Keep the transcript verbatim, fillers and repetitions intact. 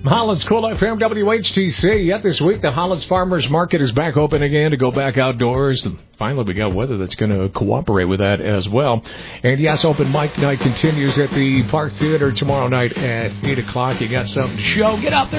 Holland's Cool F M W H T C. Yet this week, the Holland's Farmers Market is back open again to go back outdoors. And finally, we got weather that's going to cooperate with that as well. And yes, open mic night continues at the Park Theater tomorrow night at eight o'clock. You got something to show. Get out there.